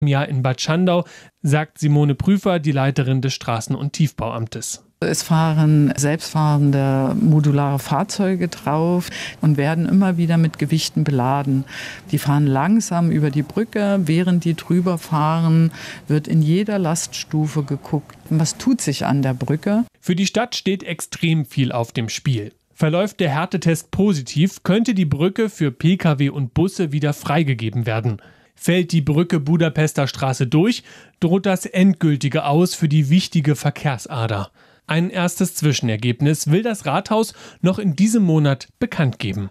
Jahr in Bad Schandau, sagt Simone Prüfer, die Leiterin des Straßen- und Tiefbauamtes. Es fahren selbstfahrende modulare Fahrzeuge drauf und werden immer wieder mit Gewichten beladen. Die fahren langsam über die Brücke. Während die drüber fahren, wird in jeder Laststufe geguckt, was tut sich an der Brücke. Für die Stadt steht extrem viel auf dem Spiel. Verläuft der Härtetest positiv, könnte die Brücke für Pkw und Busse wieder freigegeben werden. Fällt die Brücke Budapester Straße durch, droht das endgültige Aus für die wichtige Verkehrsader. Ein erstes Zwischenergebnis will das Rathaus noch in diesem Monat bekannt geben.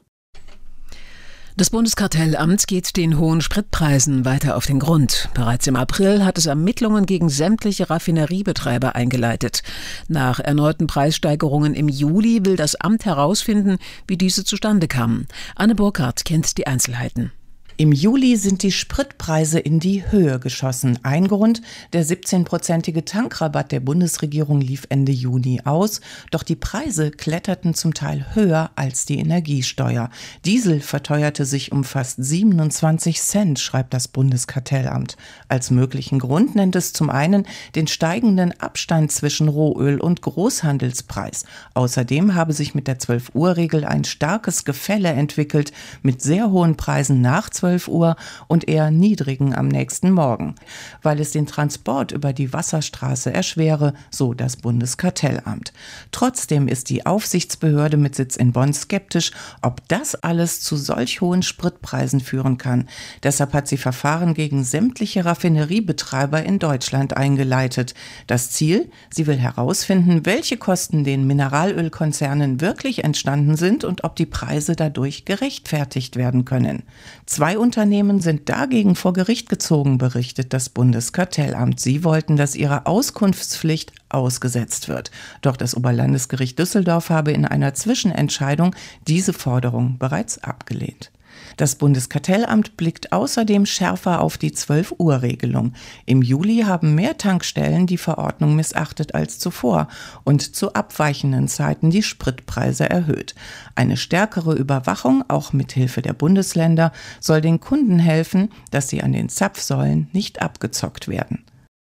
Das Bundeskartellamt geht den hohen Spritpreisen weiter auf den Grund. Bereits im April hat es Ermittlungen gegen sämtliche Raffineriebetreiber eingeleitet. Nach erneuten Preissteigerungen im Juli will das Amt herausfinden, wie diese zustande kamen. Anne Burkhardt kennt die Einzelheiten. Im Juli sind die Spritpreise in die Höhe geschossen. Ein Grund, der 17-prozentige Tankrabatt der Bundesregierung lief Ende Juni aus. Doch die Preise kletterten zum Teil höher als die Energiesteuer. Diesel verteuerte sich um fast 27 Cent, schreibt das Bundeskartellamt. Als möglichen Grund nennt es zum einen den steigenden Abstand zwischen Rohöl und Großhandelspreis. Außerdem habe sich mit der 12-Uhr-Regel ein starkes Gefälle entwickelt, mit sehr hohen Preisen nach 12 Uhr und eher niedrigen am nächsten Morgen, weil es den Transport über die Wasserstraße erschwere, so das Bundeskartellamt. Trotzdem ist die Aufsichtsbehörde mit Sitz in Bonn skeptisch, ob das alles zu solch hohen Spritpreisen führen kann. Deshalb hat sie Verfahren gegen sämtliche Raffineriebetreiber in Deutschland eingeleitet. Das Ziel? Sie will herausfinden, welche Kosten den Mineralölkonzernen wirklich entstanden sind und ob die Preise dadurch gerechtfertigt werden können. 2 Unternehmen sind dagegen vor Gericht gezogen, berichtet das Bundeskartellamt. Sie wollten, dass ihre Auskunftspflicht ausgesetzt wird. Doch das Oberlandesgericht Düsseldorf habe in einer Zwischenentscheidung diese Forderung bereits abgelehnt. Das Bundeskartellamt blickt außerdem schärfer auf die 12-Uhr-Regelung. Im Juli haben mehr Tankstellen die Verordnung missachtet als zuvor und zu abweichenden Zeiten die Spritpreise erhöht. Eine stärkere Überwachung, auch mit Hilfe der Bundesländer, soll den Kunden helfen, dass sie an den Zapfsäulen nicht abgezockt werden.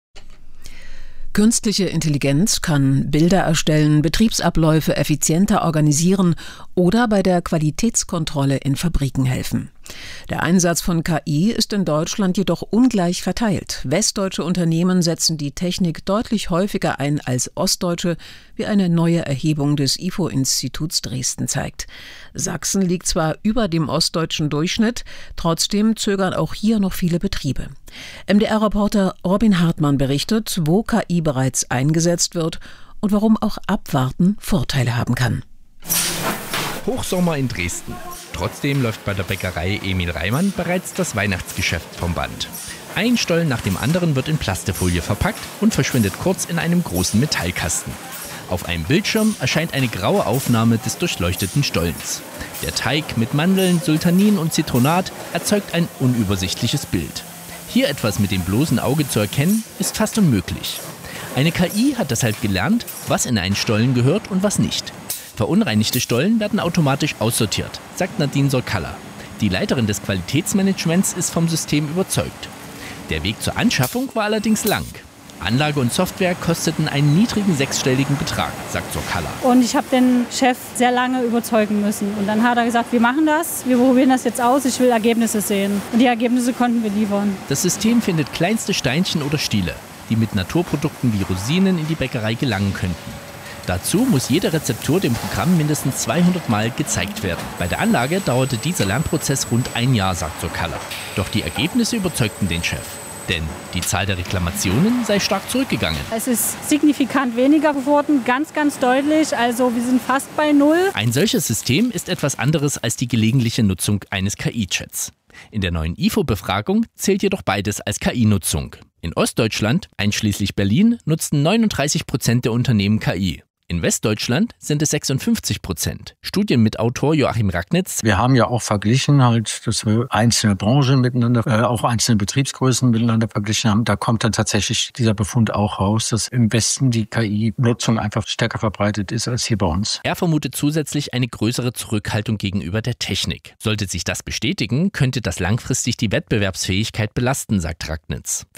Künstliche Intelligenz kann Bilder erstellen, Betriebsabläufe effizienter organisieren oder bei der Qualitätskontrolle in Fabriken helfen. Der Einsatz von KI ist in Deutschland jedoch ungleich verteilt. Westdeutsche Unternehmen setzen die Technik deutlich häufiger ein als ostdeutsche, wie eine neue Erhebung des IFO-Instituts Dresden zeigt. Sachsen liegt zwar über dem ostdeutschen Durchschnitt, trotzdem zögern auch hier noch viele Betriebe. MDR-Reporter Robin Hartmann berichtet, wo KI bereits eingesetzt wird und warum auch Abwarten Vorteile haben kann. Hochsommer in Dresden. Trotzdem läuft bei der Bäckerei Emil Reimann bereits das Weihnachtsgeschäft vom Band. Ein Stollen nach dem anderen wird in Plastefolie verpackt und verschwindet kurz in einem großen Metallkasten. Auf einem Bildschirm erscheint eine graue Aufnahme des durchleuchteten Stollens. Der Teig mit Mandeln, Sultanin und Zitronat erzeugt ein unübersichtliches Bild. Hier etwas mit dem bloßen Auge zu erkennen, ist fast unmöglich. Eine KI hat deshalb gelernt, was in einen Stollen gehört und was nicht. Verunreinigte Stollen werden automatisch aussortiert, sagt Nadine Sorkalla. Die Leiterin des Qualitätsmanagements ist vom System überzeugt. Der Weg zur Anschaffung war allerdings lang. Anlage und Software kosteten einen niedrigen 6-stelligen Betrag, sagt Sorkalla. Und ich habe den Chef sehr lange überzeugen müssen. Und dann hat er gesagt, wir machen das, wir probieren das jetzt aus, ich will Ergebnisse sehen. Und die Ergebnisse konnten wir liefern. Das System findet kleinste Steinchen oder Stiele, die mit Naturprodukten wie Rosinen in die Bäckerei gelangen könnten. Dazu muss jede Rezeptur dem Programm mindestens 200 Mal gezeigt werden. Bei der Anlage dauerte dieser Lernprozess rund 1 Jahr, sagt Sorkalla. Doch die Ergebnisse überzeugten den Chef. Denn die Zahl der Reklamationen sei stark zurückgegangen. Es ist signifikant weniger geworden, ganz, ganz deutlich. Also wir sind fast bei 0. Ein solches System ist etwas anderes als die gelegentliche Nutzung eines KI-Chats. In der neuen IFO-Befragung zählt jedoch beides als KI-Nutzung. In Ostdeutschland, einschließlich Berlin, nutzten 39% der Unternehmen KI. In Westdeutschland sind es 56%. Studien mit Autor Joachim Ragnitz. Wir haben ja auch verglichen, dass wir einzelne Branchen miteinander, auch einzelne Betriebsgrößen miteinander verglichen haben. Da kommt dann tatsächlich dieser Befund auch raus, dass im Westen die KI-Nutzung einfach stärker verbreitet ist als hier bei uns. Er vermutet zusätzlich eine größere Zurückhaltung gegenüber der Technik. Sollte sich das bestätigen, könnte das langfristig die Wettbewerbsfähigkeit belasten, sagt Ragnitz.